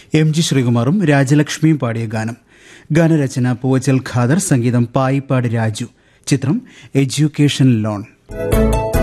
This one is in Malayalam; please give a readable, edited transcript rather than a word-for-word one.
MG ശ്രീകുമാറും രാജലക്ഷ്മിയും പാടിയ ഗാനം. ഗാനരചന പൂവച്ചൽ ഖാദർ, സംഗീതം പായിപ്പാട് രാജു. ചിത്രം എഡ്യൂക്കേഷൻ ലോൺ.